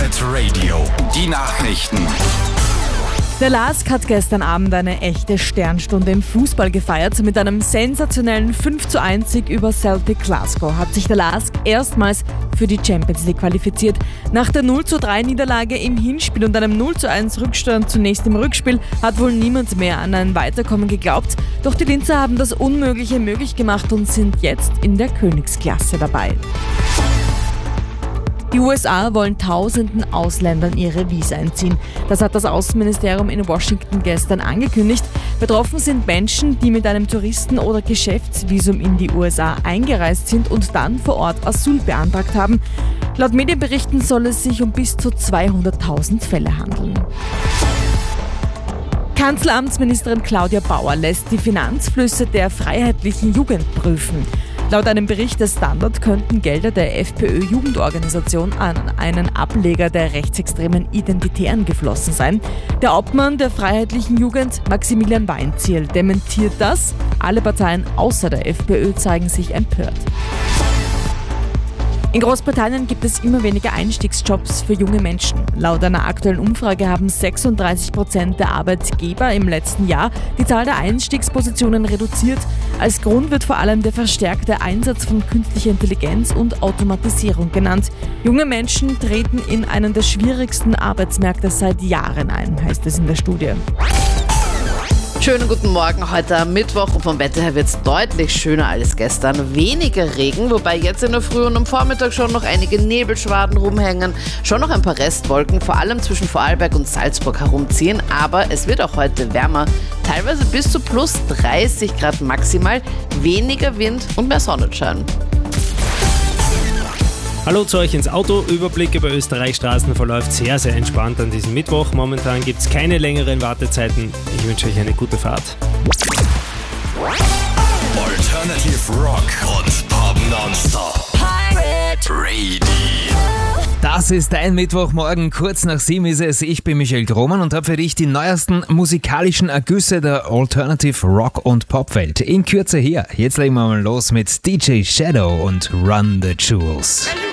Hit Radio. Die Nachrichten. Der LASK hat gestern Abend eine echte Sternstunde im Fußball gefeiert. Mit einem sensationellen 5:1 Sieg über Celtic Glasgow hat sich der LASK erstmals für die Champions League qualifiziert. Nach der 0:3 Niederlage im Hinspiel und einem 0:1 Rückstand zunächst im Rückspiel hat wohl niemand mehr an ein Weiterkommen geglaubt. Doch die Linzer haben das Unmögliche möglich gemacht und sind jetzt in der Königsklasse dabei. Die USA wollen tausenden Ausländern ihre Visa entziehen. Das hat das Außenministerium in Washington gestern angekündigt. Betroffen sind Menschen, die mit einem Touristen- oder Geschäftsvisum in die USA eingereist sind und dann vor Ort Asyl beantragt haben. Laut Medienberichten soll es sich um bis zu 200.000 Fälle handeln. Kanzleramtsministerin Claudia Bauer lässt die Finanzflüsse der Freiheitlichen Jugend prüfen. Laut einem Bericht des Standard könnten Gelder der FPÖ-Jugendorganisation an einen Ableger der rechtsextremen Identitären geflossen sein. Der Obmann der Freiheitlichen Jugend, Maximilian Weinzierl, dementiert das. Alle Parteien außer der FPÖ zeigen sich empört. In Großbritannien gibt es immer weniger Einstiegsjobs für junge Menschen. Laut einer aktuellen Umfrage haben 36% der Arbeitgeber im letzten Jahr die Zahl der Einstiegspositionen reduziert. Als Grund wird vor allem der verstärkte Einsatz von künstlicher Intelligenz und Automatisierung genannt. Junge Menschen treten in einen der schwierigsten Arbeitsmärkte seit Jahren ein, heißt es in der Studie. Schönen guten Morgen, heute am Mittwoch und vom Wetter her wird es deutlich schöner als gestern. Weniger Regen, wobei jetzt in der Früh und am Vormittag schon noch einige Nebelschwaden rumhängen, schon noch ein paar Restwolken, vor allem zwischen Vorarlberg und Salzburg herumziehen, aber es wird auch heute wärmer, teilweise bis zu plus 30 Grad maximal, weniger Wind und mehr Sonnenschein. Hallo zu euch ins Auto. Überblick über Österreichs Straßen verläuft sehr, sehr entspannt an diesem Mittwoch. Momentan gibt es keine längeren Wartezeiten. Ich wünsche euch eine gute Fahrt. Alternative Rock und Pop nonstop. Pirate Radio. Das ist dein Mittwochmorgen, kurz nach 7 ist es. Ich bin Michael Grohmann und habe für dich die neuesten musikalischen Ergüsse der Alternative Rock und Popwelt in Kürze hier. Jetzt legen wir mal los mit DJ Shadow und Run the Jewels.